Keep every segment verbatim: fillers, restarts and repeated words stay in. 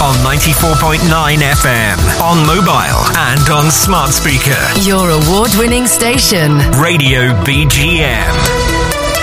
on ninety-four point nine F M, on mobile and on smart speaker. Your award-winning station. Radio B G M.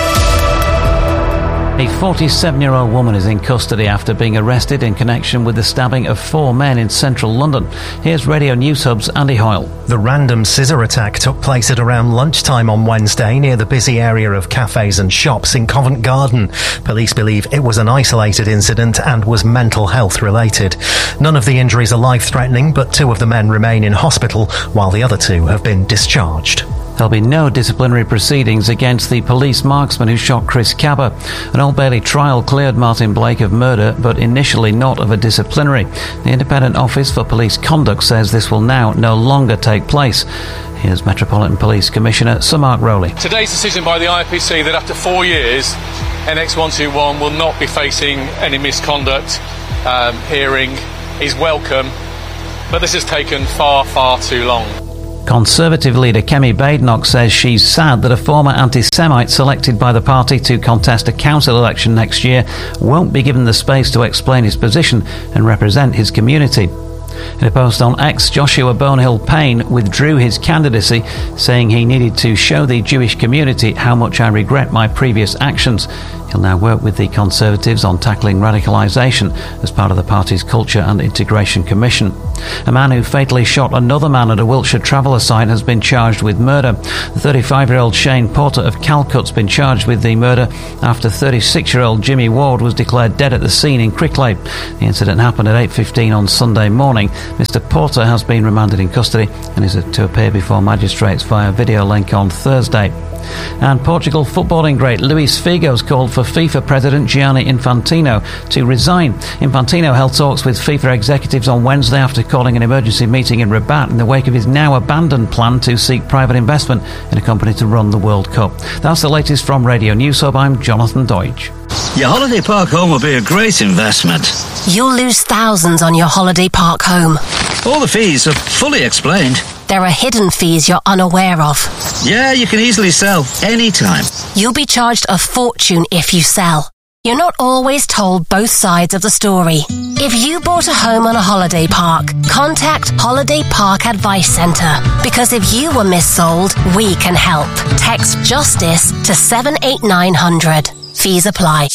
A forty-seven-year-old woman is in custody after being arrested in connection with the stabbing of four men in central London. Here's Radio News Hub's Andy Hoyle. The random scissor attack took place at around lunchtime on Wednesday near the busy area of cafes and shops in Covent Garden. Police believe it was an isolated incident and was mental health related. None of the injuries are life-threatening, but two of the men remain in hospital while the other two have been discharged. There'll be no disciplinary proceedings against the police marksman who shot Chris Cabba. An Old Bailey trial cleared Martin Blake of murder, but initially not of a disciplinary. The Independent Office for Police Conduct says this will now no longer take place. Here's Metropolitan Police Commissioner Sir Mark Rowley. Today's decision by the I P C that after four years, N X one twenty-one will not be facing any misconduct um, hearing is welcome, but this has taken far, far too long. Conservative leader Kemi Badenoch says she's sad that a former anti-Semite selected by the party to contest a council election next year won't be given the space to explain his position and represent his community. In a post on X, Joshua Bonehill-Payne withdrew his candidacy, saying he needed to show the Jewish community how much I regret my previous actions. He'll now work with the Conservatives on tackling radicalisation as part of the party's Culture and Integration Commission. A man who fatally shot another man at a Wiltshire Traveller site has been charged with murder. The thirty-five-year-old Shane Porter of Calcutt's been charged with the murder after thirty-six-year-old Jimmy Ward was declared dead at the scene in Cricklade. The incident happened at eight fifteen on Sunday morning. Mister Porter has been remanded in custody and is to appear before magistrates via video link on Thursday. And Portugal footballing great Luis Figo's called for FIFA President Gianni Infantino to resign. Infantino held talks with FIFA executives on Wednesday after calling an emergency meeting in Rabat in the wake of his now abandoned plan to seek private investment in a company to run the World Cup. That's the latest from Radio News Hub. I'm Jonathan Deutsch. Your holiday park home will be a great investment. You'll lose thousands on your holiday park home. All the fees are fully explained. There are hidden fees you're unaware of. Yeah, you can easily sell anytime. You'll be charged a fortune if you sell. You're not always told both sides of the story. If you bought a home on a holiday park, contact Holiday Park Advice Centre. Because if you were missold, we can help. Text JUSTICE to seven eight nine hundred. Fees apply.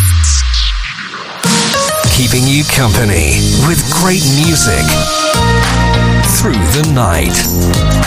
Keeping you company with great music through the night.